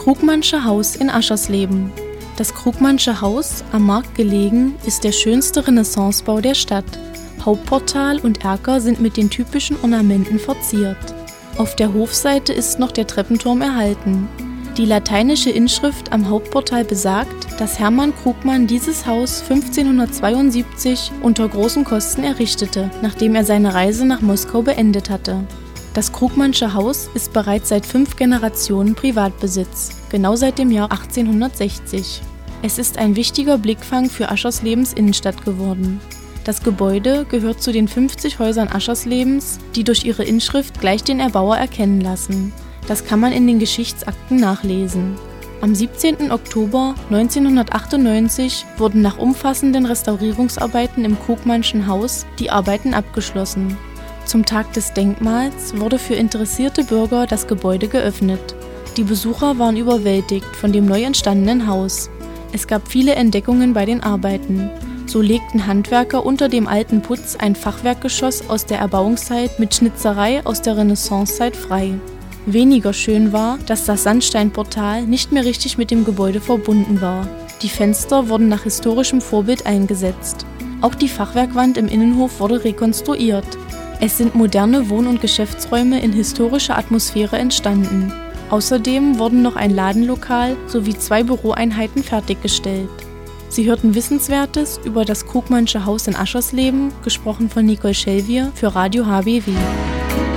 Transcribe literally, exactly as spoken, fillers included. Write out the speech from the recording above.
Krugmannsche Haus in Aschersleben. Das Krugmannsche Haus, am Markt gelegen, ist der schönste Renaissancebau der Stadt. Hauptportal und Erker sind mit den typischen Ornamenten verziert. Auf der Hofseite ist noch der Treppenturm erhalten. Die lateinische Inschrift am Hauptportal besagt, dass Hermann Krugmann dieses Haus fünfzehnhundertzweiundsiebzig unter großen Kosten errichtete, nachdem er seine Reise nach Moskau beendet hatte. Das Krugmannsche Haus ist bereits seit fünf Generationen Privatbesitz, genau seit dem Jahr achtzehnhundertsechzig. Es ist ein wichtiger Blickfang für Ascherslebens Innenstadt geworden. Das Gebäude gehört zu den fünfzig Häusern Ascherslebens, die durch ihre Inschrift gleich den Erbauer erkennen lassen. Das kann man in den Geschichtsakten nachlesen. Am siebzehnten Oktober neunzehnhundertachtundneunzig wurden nach umfassenden Restaurierungsarbeiten im Krugmannschen Haus die Arbeiten abgeschlossen. Zum Tag des Denkmals wurde für interessierte Bürger das Gebäude geöffnet. Die Besucher waren überwältigt von dem neu entstandenen Haus. Es gab viele Entdeckungen bei den Arbeiten. So legten Handwerker unter dem alten Putz ein Fachwerkgeschoss aus der Erbauungszeit mit Schnitzerei aus der Renaissancezeit frei. Weniger schön war, dass das Sandsteinportal nicht mehr richtig mit dem Gebäude verbunden war. Die Fenster wurden nach historischem Vorbild eingesetzt. Auch die Fachwerkwand im Innenhof wurde rekonstruiert. Es sind moderne Wohn- und Geschäftsräume in historischer Atmosphäre entstanden. Außerdem wurden noch ein Ladenlokal sowie zwei Büroeinheiten fertiggestellt. Sie hörten Wissenswertes über das Krugmannsche Haus in Aschersleben, gesprochen von Nicole Schelvier für Radio H B W.